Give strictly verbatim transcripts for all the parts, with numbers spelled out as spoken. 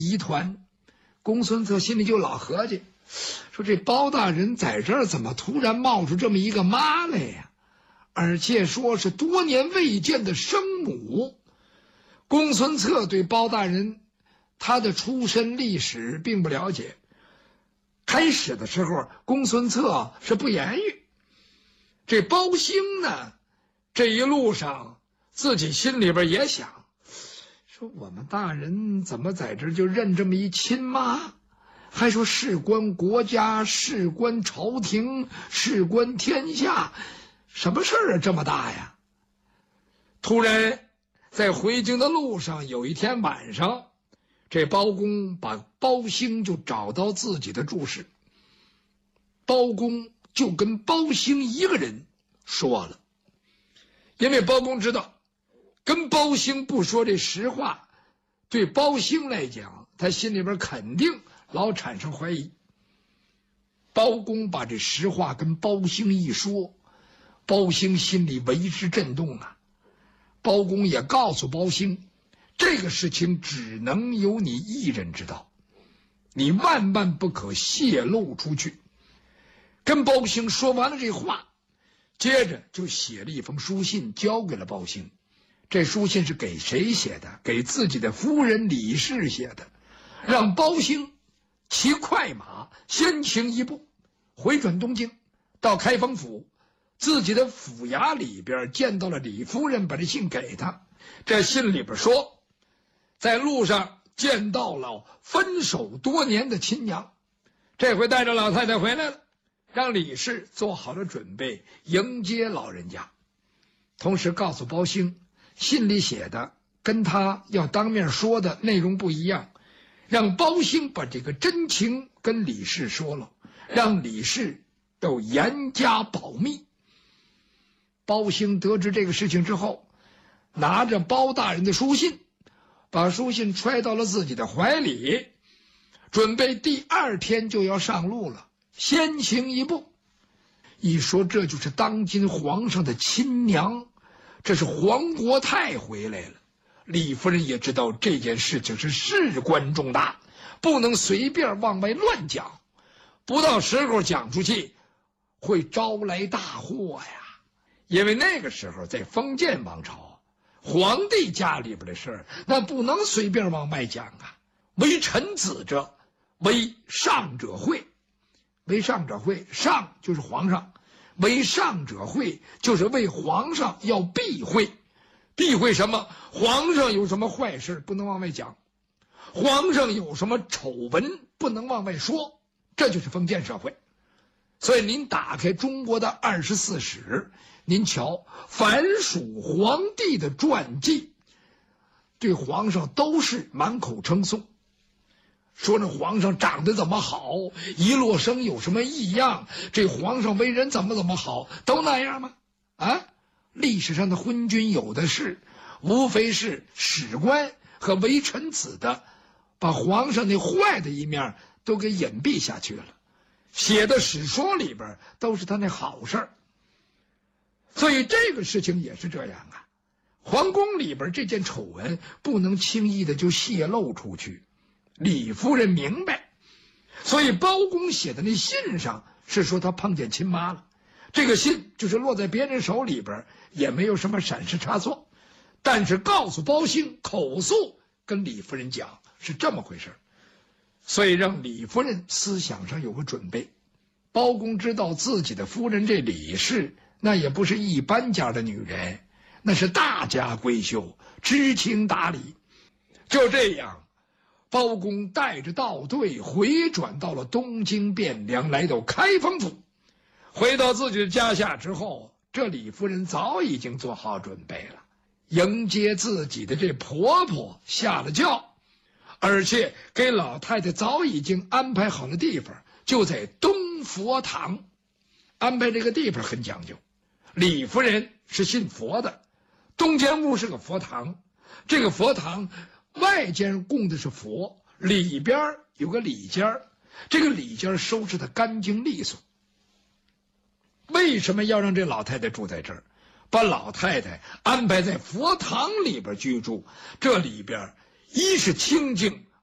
疑团。公孙策心里就老合计，说这包大人在这儿怎么突然冒出这么一个妈来呀？而且说是多年未见的生母。公孙策对包大人他的出身历史并不了解，开始的时候公孙策是不言语。这包兴呢，这一路上自己心里边也想，说我们大人怎么在这儿就认这么一亲妈，还说事关国家，事关朝廷，事关天下，什么事儿啊这么大呀？突然在回京的路上，有一天晚上，这包公把包兴就找到自己的住室，包公就跟包兴一个人说了。因为包公知道跟包兴不说这实话，对包兴来讲他心里边肯定老产生怀疑。包公把这实话跟包兴一说，包兴心里为之震动啊。包公也告诉包兴，这个事情只能由你一人知道，你万万不可泄露出去。跟包兴说完了这话，接着就写了一封书信交给了包兴。这书信是给谁写的？给自己的夫人李氏写的，让包兴骑快马先行一步，回转东京，到开封府自己的府衙里边见到了李夫人，把这信给他。这信里边说，在路上见到了分手多年的亲娘，这回带着老太太回来了，让李氏做好了准备迎接老人家。同时告诉包兴，信里写的跟他要当面说的内容不一样，让包兴把这个真情跟李氏说了，让李氏都严加保密。包兴得知这个事情之后，拿着包大人的书信，把书信揣到了自己的怀里，准备第二天就要上路了，先行一步。一说这就是当今皇上的亲娘，这是皇国太回来了。李夫人也知道这件事情是事关重大，不能随便往外乱讲，不到时候讲出去会招来大祸呀。因为那个时候在封建王朝，皇帝家里边的事儿那不能随便往外讲啊。为臣子者，为上者讳。为上者讳，上就是皇上，为上者讳就是为皇上要避讳。避讳什么？皇上有什么坏事不能往外讲，皇上有什么丑闻不能往外说，这就是封建社会。所以您打开中国的二十四史，您瞧，凡属皇帝的传记，对皇上都是满口称颂，说那皇上长得怎么好，一落生有什么异样，这皇上为人怎么怎么好，都那样吗？啊，历史上的昏君有的是，无非是史官和为臣子的把皇上那坏的一面都给隐蔽下去了，写的史书里边都是他那好事儿。所以这个事情也是这样啊，皇宫里边这件丑闻不能轻易的就泄露出去。李夫人明白，所以包公写的那信上是说他碰见亲妈了，这个信就是落在别人手里边，也没有什么闪失差错，但是告诉包兴，口诉跟李夫人讲是这么回事，所以让李夫人思想上有个准备。包公知道自己的夫人这李氏那也不是一般家的女人，那是大家闺秀，知情达理。就这样，包公带着道队回转到了东京汴梁，来到开封府。回到自己的家下之后，这李夫人早已经做好准备了，迎接自己的这婆婆下了轿，而且给老太太早已经安排好了地方，就在东佛堂。安排这个地方很讲究，李夫人是信佛的，东间屋是个佛堂，这个佛堂外间供的是佛，里边有个里间，这个里间收拾的干净利索。为什么要让这老太太住在这儿？把老太太安排在佛堂里边居住，这里边一是清静，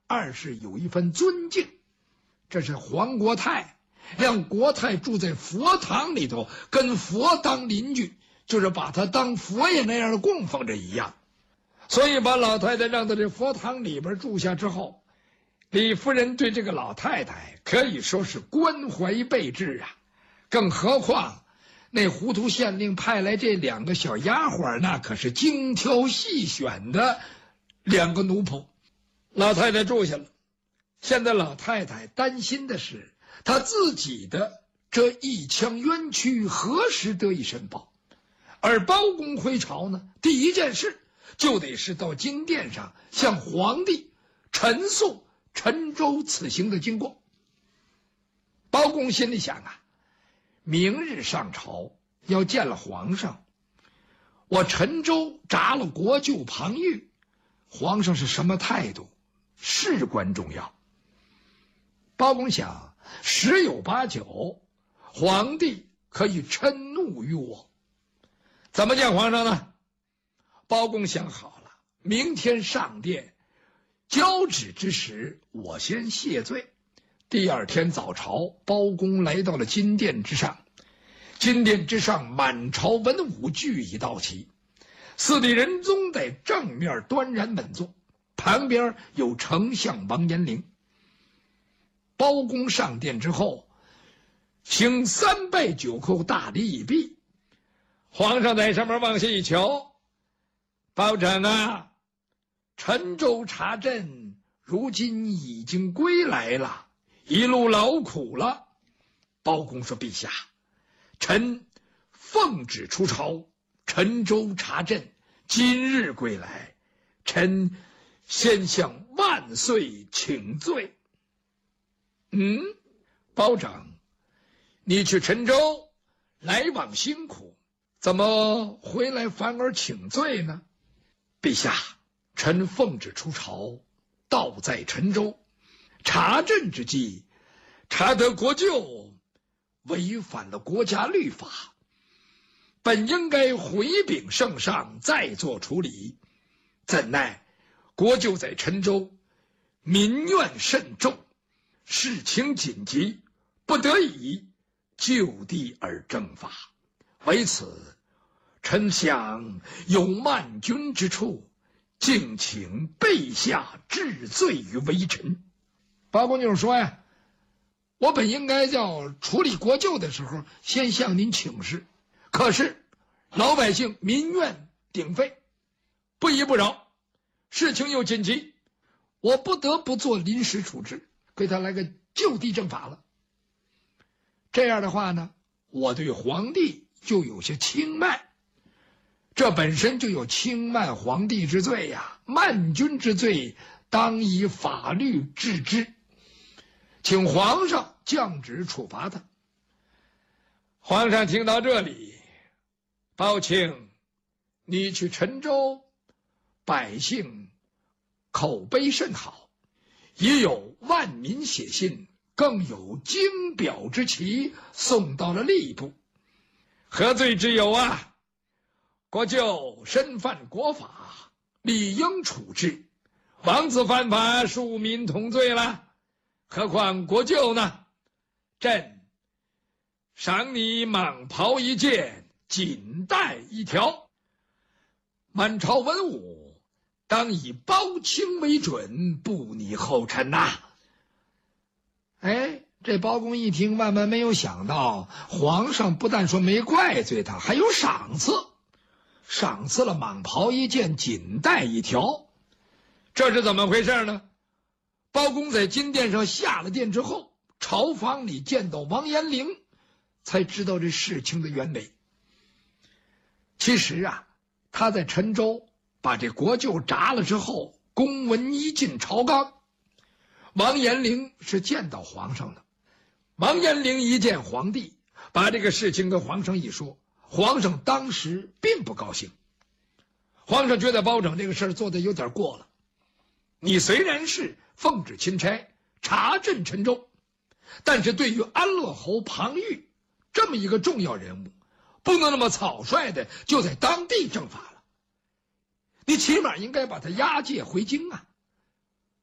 二是有一份尊敬。这是皇国泰让国泰住在佛堂里头，跟佛当邻居，就是把他当佛爷那样的供奉着一样。所以把老太太让到这佛堂里边住下之后，李夫人对这个老太太可以说是关怀备至啊。更何况那糊涂县令派来这两个小丫鬟，那可是精挑细选的两个奴仆。老太太住下了，现在老太太担心的是她自己的这一腔冤屈何时得以申报。而包公回朝呢，第一件事就得是到金殿上向皇帝陈述陈州此行的经过。包公心里想啊，明日上朝要见了皇上，我陈州铡了国舅庞昱，皇上是什么态度，事关重要。包公想，十有八九皇帝可以嗔怒于我。怎么见皇上呢？包公想好了，明天上殿交旨之时，我先谢罪。第二天早朝，包公来到了金殿之上。金殿之上，满朝文武俱已到齐，四帝仁宗在正面端然稳坐，旁边有丞相王延龄。包公上殿之后，行三拜九叩，大礼已毕。皇上在上面往下一瞧，包拯啊，陈州查镇如今已经归来了，一路劳苦了。包公说：陛下，臣奉旨出朝，陈州查镇今日归来，臣先向万岁请罪。嗯，包拯，你去陈州来往辛苦，怎么回来反而请罪呢？陛下，臣奉旨出朝，道在陈州，查镇之际，查得国舅违反了国家律法，本应该回禀圣上再做处理，怎奈国舅在陈州，民怨甚重，事情紧急，不得已就地而正法。为此，臣想有慢君之处，敬请陛下治罪于微臣。包公就是说呀，我本应该叫处理国舅的时候先向您请示，可是老百姓民怨鼎沸，不依不饶，事情又紧急，我不得不做临时处置，给他来个就地正法了。这样的话呢，我对皇帝就有些轻慢，这本身就有轻慢皇帝之罪呀，慢君之罪当以法律治之，请皇上降旨处罚他。皇上听到这里，包卿，你去陈州，百姓口碑甚好，已有万民写信，更有经表之旗送到了吏部，何罪之有啊？国舅身犯国法，理应处置，王子犯法，庶民同罪了，何况国舅呢？朕赏你蟒袍一件，锦带一条，满朝文武当以包卿为准，不拟后尘呐、啊。哎，这包公一听，万万没有想到，皇上不但说没怪罪他，还有赏赐，赏赐了蟒袍一件，锦带一条。这是怎么回事呢？包公在金殿上下了殿之后，朝房里见到王延龄，才知道这事情的原委。其实啊，他在陈州把这国舅铡了之后，公文一进朝纲，王延龄是见到皇上的。王延龄一见皇帝，把这个事情跟皇上一说，皇上当时并不高兴。皇上觉得包拯这个事儿做的有点过了，你虽然是奉旨钦差查镇陈州，但是对于安乐侯庞昱这么一个重要人物，不能那么草率的就在当地正法了，你起码应该把他押解回京啊。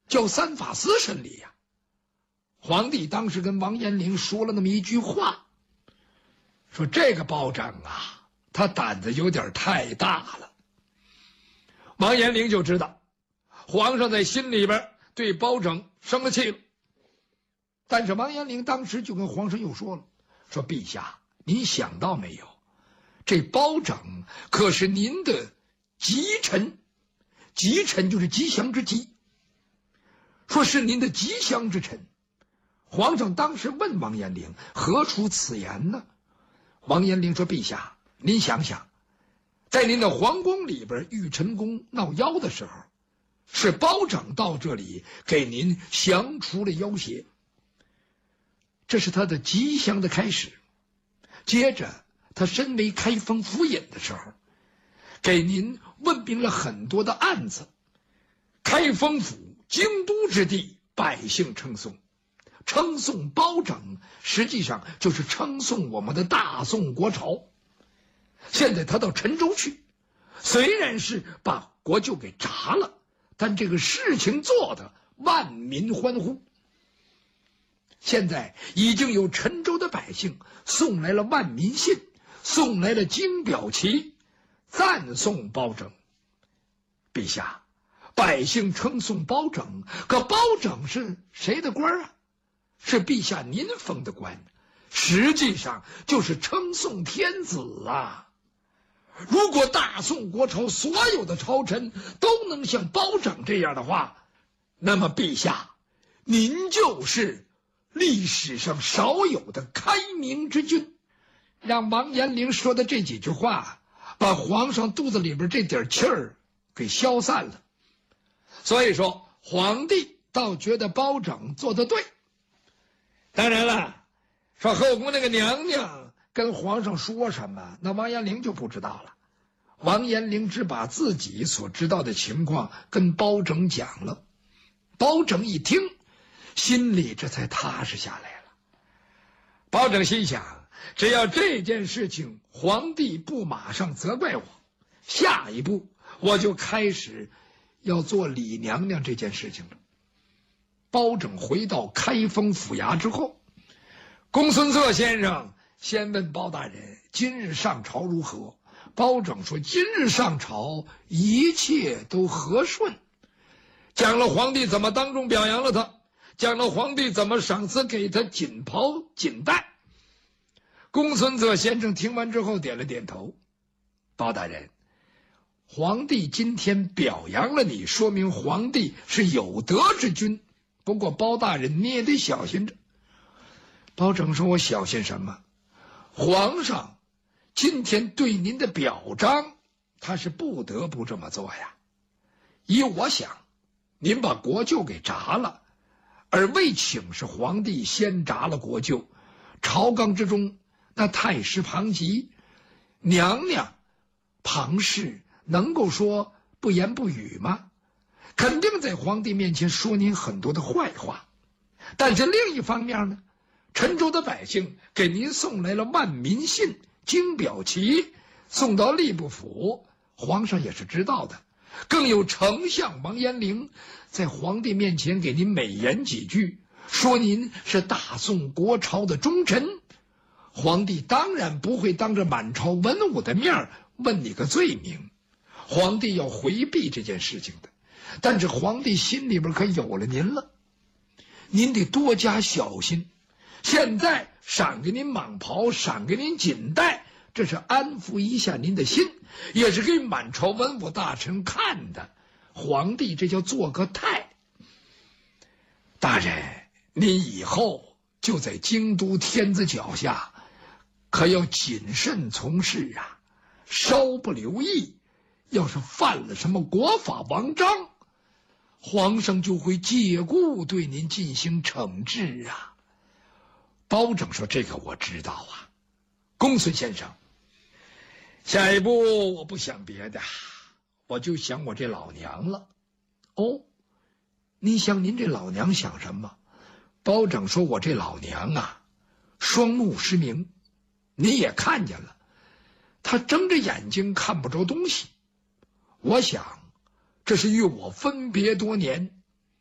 叫三法司审理呀。皇帝当时跟王延龄说了那么一句话，说这个包拯啊，他胆子有点太大了。王延龄就知道皇上在心里边对包拯生了气了，但是王延龄当时就跟皇上又说了，说陛下，您想到没有，这包拯可是您的吉臣，吉臣就是吉祥之吉，说是您的吉祥之臣。皇上当时问王延龄何出此言呢？王延龄说，陛下，您想想，在您的皇宫里边玉宸宫闹妖的时候，是包拯到这里给您降除了妖邪，这是他的吉祥的开始。接着他身为开封府尹的时候，给您问明了很多的案子。开封府京都之地，百姓称颂，称颂包拯实际上就是称颂我们的大宋国朝。现在他到陈州去，虽然是把国舅给铡了，但这个事情做的万民欢呼。现在已经有陈州的百姓送来了万民信，送来了金表旗，赞颂包拯。陛下，百姓称颂包拯，可包拯是谁的官啊？是陛下您封的官，实际上就是称颂天子啊。如果大宋国朝所有的朝臣都能像包拯这样的话，那么陛下您就是历史上少有的开明之君。让王延龄说的这几句话把皇上肚子里边这点气儿给消散了。所以说皇帝倒觉得包拯做得对。当然了，说后宫那个娘娘跟皇上说什么，那王延龄就不知道了。王延龄只把自己所知道的情况跟包拯讲了，包拯一听，心里这才踏实下来了。包拯心想，只要这件事情皇帝不马上责怪我，下一步我就开始要做李娘娘这件事情了。包拯回到开封府衙之后，公孙策先生先问包大人今日上朝如何。包拯说，今日上朝一切都和顺，讲了皇帝怎么当众表扬了他，讲了皇帝怎么赏赐给他锦袍锦带。公孙策先生听完之后点了点头，包大人，皇帝今天表扬了你，说明皇帝是有德之君，不过包大人你也得小心着。包拯说，我小心什么？皇上今天对您的表彰，他是不得不这么做呀。依我想，您把国舅给铡了，而未请是皇帝先铡了国舅，朝纲之中那太师庞吉、娘娘庞氏能够说不言不语吗？肯定在皇帝面前说您很多的坏话。但是另一方面呢，陈州的百姓给您送来了万民信、金表旗，送到吏部府，皇上也是知道的。更有丞相王延龄在皇帝面前给您美言几句，说您是大宋国朝的忠臣。皇帝当然不会当着满朝文武的面问你个罪名，皇帝要回避这件事情的。但是皇帝心里边可有了您了，您得多加小心。现在赏给您蟒袍，赏给您锦带，这是安抚一下您的心，也是给满朝文武大臣看的。皇帝这叫做个态。大人，您以后就在京都天子脚下，可要谨慎从事啊，稍不留意，要是犯了什么国法王章，皇上就会借故对您进行惩治啊。包拯说，这个我知道啊，公孙先生，下一步我不想别的，我就想我这老娘了。哦，你想您这老娘想什么？包拯说，我这老娘啊，双目失明，你也看见了，她睁着眼睛看不着东西。我想这是与我分别多年，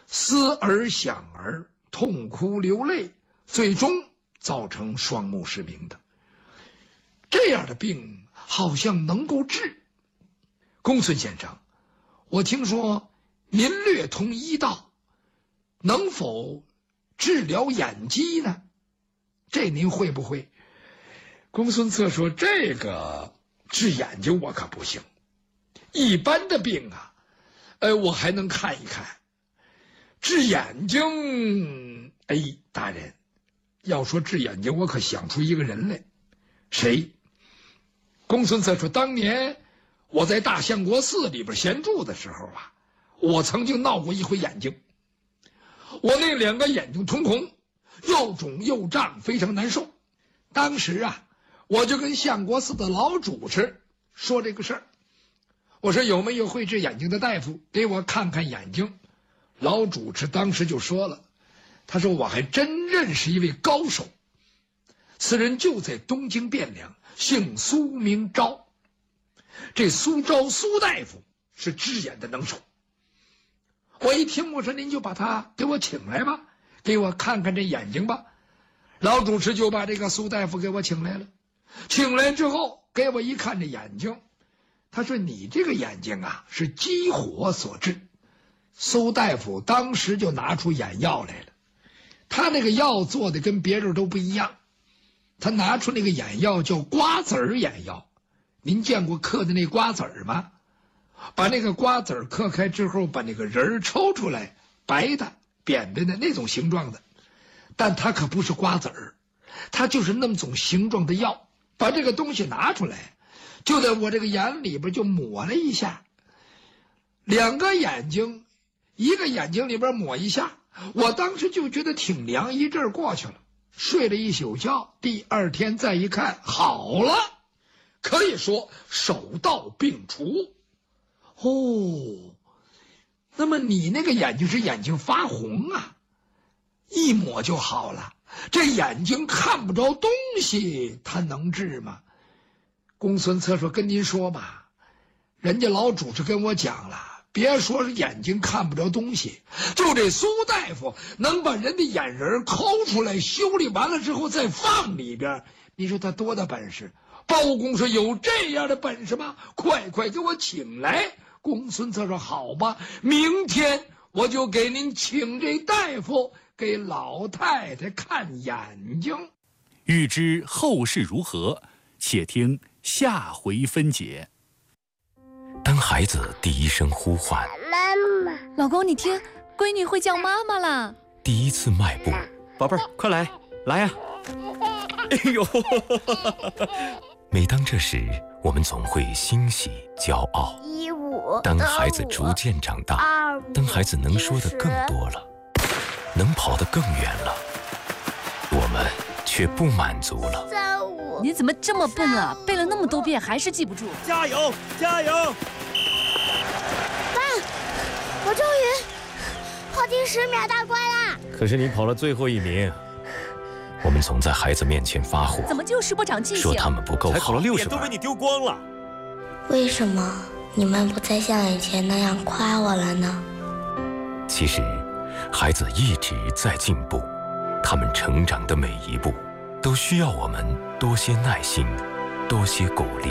思而想而痛哭流泪，最终造成双目失明的。这样的病好像能够治。公孙先生，我听说您略通医道，能否治疗眼疾呢？这您会不会？公孙策说：这个治眼睛我可不行，一般的病啊，呃，我还能看一看。治眼睛，哎，大人，要说治眼睛，我可想出一个人来。谁？公孙策说：当年我在大相国寺里边闲住的时候啊，我曾经闹过一回眼睛。我那两个眼睛通红，又肿又胀，非常难受。当时啊，我就跟相国寺的老主持说这个事儿，我说有没有会治眼睛的大夫给我看看眼睛。老主持当时就说了，他说我还真认识一位高手，此人就在东京汴梁，姓苏名昭。这苏昭苏大夫是治眼的能手。我一听，我说您就把他给我请来吧，给我看看这眼睛吧。老主持就把这个苏大夫给我请来了。请来之后给我一看这眼睛，他说你这个眼睛啊是积火所致。苏大夫当时就拿出眼药来了，他那个药做的跟别人都不一样，他拿出那个眼药叫瓜子儿眼药。您见过嗑的那瓜子儿吗？把那个瓜子儿嗑开之后，把那个仁儿抽出来，白的扁扁的那种形状的，但它可不是瓜子儿，它就是那么种形状的药。把这个东西拿出来，就在我这个眼里边就抹了一下，两个眼睛，一个眼睛里边抹一下，我当时就觉得挺凉，一阵儿过去了，睡了一宿觉。第二天再一看，好了，可以说手到病除。哦，那么你那个眼睛是眼睛发红啊，一抹就好了。这眼睛看不着东西，它能治吗？公孙策说：跟您说吧，人家老主持跟我讲了，别说是眼睛看不着东西，就这苏大夫能把人的眼仁抠出来，修理完了之后再放里边，你说他多大本事？包公说：有这样的本事吗？快快给我请来。公孙策说：好吧，明天我就给您请这大夫给老太太看眼睛。 欲知后事如何，且听下回分解。 当孩子第一声呼唤， 妈妈，老公你听，闺女会叫妈妈了。 第一次迈步， 宝贝儿，快来，来呀！哎呦！ 每当这时，我们总会欣喜骄傲。 一五， 当孩子逐渐长大，当孩子能说的更多了，能跑得更远了，我们却不满足了。 三五， 你怎么这么笨啊？背了那么多遍还是记不住。 加油，加油！ 爸，我终于跑进十秒大关啦！ 可是你跑了最后一名。 我们总在孩子面前发火， 怎么就是不长记性？ 说他们不够好， 才考了六十分，脸都被你丢光了。 为什么你们不再像以前那样夸我了呢？ 其实，孩子一直在进步，他们成长的每一步，都需要我们多些耐心，多些鼓励。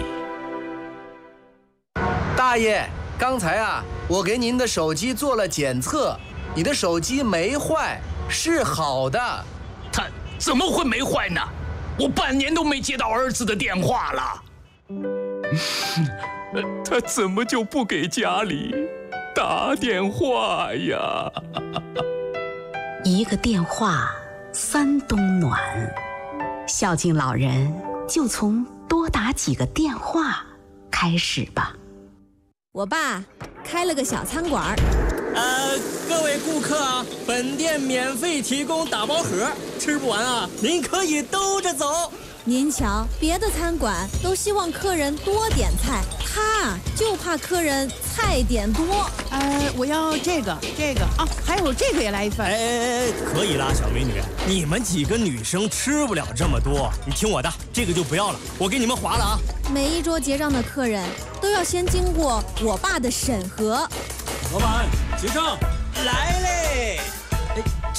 大爷，刚才啊，我给您的手机做了检测，你的手机没坏，是好的。 他怎么会没坏呢？我半年都没接到儿子的电话了。 他怎么就不给家里打电话呀？ 一个电话，三冬暖。孝敬老人，就从多打几个电话开始吧。 我爸开了个小餐馆。 呃，各位顾客啊，本店免费提供打包盒，吃不完啊，您可以兜着走。 您瞧，别的餐馆都希望客人多点菜，他就怕客人菜点多。 呃，我要这个，这个啊，还有这个也来一份。 哎哎哎，可以啦，小美女，你们几个女生吃不了这么多，你听我的，这个就不要了，我给你们划了啊。 每一桌结账的客人都要先经过我爸的审核。 老板，结账。来